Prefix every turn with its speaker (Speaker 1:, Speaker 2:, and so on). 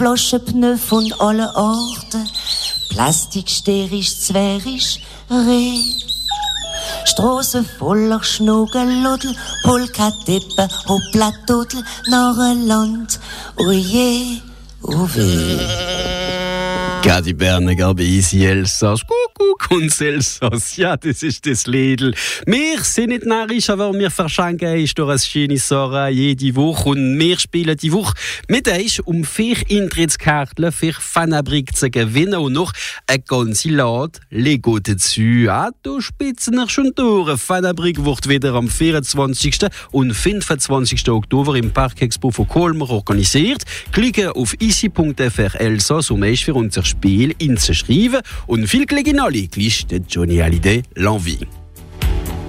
Speaker 1: Flaschenpneu von allen Arten, Plastik, sterisch, zwerisch, Reh. Strassen voller Schnugelodel, Polkadeppen, Hopplatodel, Narrenland, oje, oh weh.
Speaker 2: Gadi Berne, gabe easy Elsass, Kuckuck und Elsass, ja, das ist das Liedl. Wir sind nicht narrisch, aber wir verschenken euch durch eine schöne Sache jede Woche und wir spielen die Woche mit euch 4 Eintrittskarten für Fanabrik zu gewinnen und noch eine ganze Lade Lego dazu. Ja, da spitzen wir schon durch. Fanabrik wird wieder am 24. und 25. Oktober im Parkexpo von Colmar organisiert. Klicke auf easy.fr Elsass, um euch für unser Spiel einzuschreiben und viel Glück in alle, gleich der Johnny Hallyday, l'Envie.